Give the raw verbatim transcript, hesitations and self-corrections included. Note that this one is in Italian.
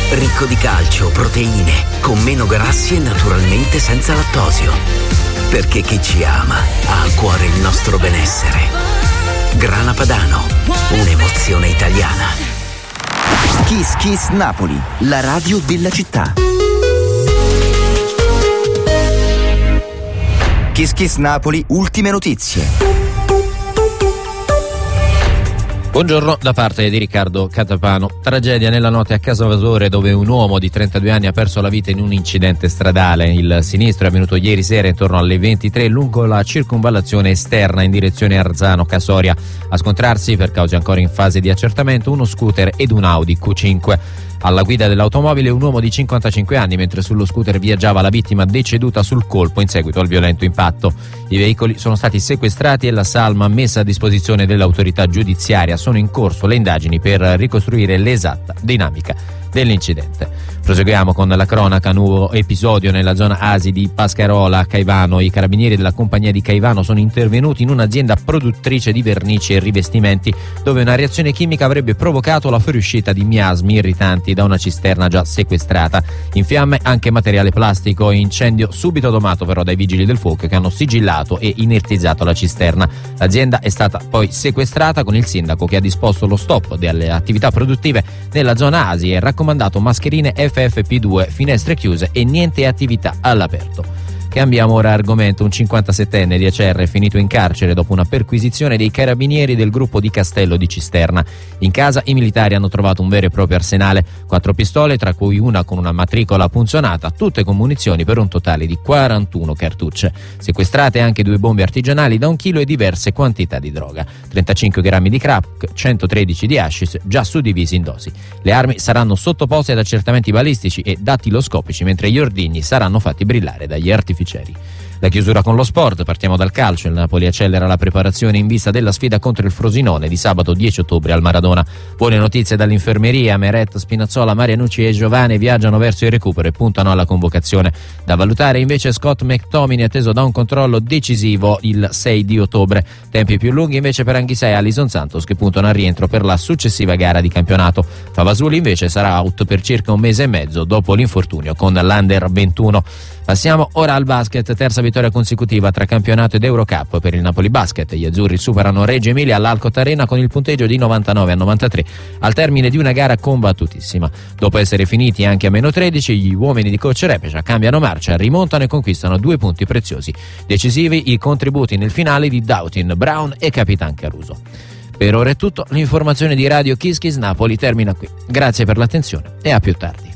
Ricco di calcio, proteine, con meno grassi e naturalmente senza lattosio. Perché chi ci ama ha a cuore il nostro benessere. Grana Padano, un'emozione italiana. Kiss Kiss Napoli, la radio della città. Kiss Kiss Napoli, ultime notizie. Buongiorno da parte di Riccardo Catapano. Tragedia nella notte a Casalvatore, dove un uomo di trentadue anni ha perso la vita in un incidente stradale. Il sinistro è avvenuto ieri sera intorno alle ventitré lungo la circonvallazione esterna in direzione Arzano-Casoria. A scontrarsi, per cause ancora in fase di accertamento, uno scooter ed un Audi Q cinque. Alla guida dell'automobile un uomo di cinquantacinque anni, mentre sullo scooter viaggiava la vittima deceduta sul colpo in seguito al violento impatto. I veicoli sono stati sequestrati e la salma messa a disposizione dell'autorità giudiziaria. Sono in corso le indagini per ricostruire l'esatta dinamica dell'incidente. Proseguiamo con la cronaca. Nuovo episodio nella zona A S I di Pascarola a Caivano. I carabinieri della compagnia di Caivano sono intervenuti in un'azienda produttrice di vernici e rivestimenti, dove una reazione chimica avrebbe provocato la fuoriuscita di miasmi irritanti da una cisterna già sequestrata. In fiamme anche materiale plastico. Incendio subito domato però dai vigili del fuoco, che hanno sigillato e inertizzato la cisterna. L'azienda è stata poi sequestrata, con il sindaco che ha disposto lo stop delle attività produttive nella zona A S I e raccomandato mascherine F F P due, finestre chiuse e niente attività all'aperto. Cambiamo ora argomento. Un cinquantasettenne di Acerra è finito in carcere dopo una perquisizione dei carabinieri del gruppo di Castello di Cisterna. In casa i militari hanno trovato un vero e proprio arsenale: quattro pistole, tra cui una con una matricola punzonata, tutte con munizioni per un totale di quarantuno cartucce. Sequestrate anche due bombe artigianali da un chilo e diverse quantità di droga, trentacinque grammi di crack, centotredici di hashish, già suddivisi in dosi. Le armi saranno sottoposte ad accertamenti balistici e dattiloscopici, mentre gli ordigni saranno fatti brillare dagli artificieri. La chiusura con lo sport. Partiamo dal calcio. Il Napoli accelera la preparazione in vista della sfida contro il Frosinone di sabato dieci ottobre al Maradona. Buone notizie dall'infermeria. Meret, Spinazzola, Marianucci e Giovane viaggiano verso il recupero e puntano alla convocazione. Da valutare invece Scott McTominay, atteso da un controllo decisivo il sei di ottobre. Tempi più lunghi invece per Anghissà e Alison Santos, che puntano al rientro per la successiva gara di campionato. Favasuli invece sarà out per circa un mese e mezzo dopo l'infortunio con l'Under ventuno. Passiamo ora al basket. Terza vittoria consecutiva tra campionato ed Eurocup per il Napoli Basket. Gli azzurri superano Reggio Emilia all'Alcott Arena con il punteggio di novantanove a novantatré al termine di una gara combattutissima. Dopo essere finiti anche a meno tredici, gli uomini di coach Repecia cambiano marcia, rimontano e conquistano due punti preziosi. Decisivi i contributi nel finale di Doughtin, Brown e Capitan Caruso. Per ora è tutto. L'informazione di Radio Kiss Kiss Napoli termina qui. Grazie per l'attenzione e a più tardi.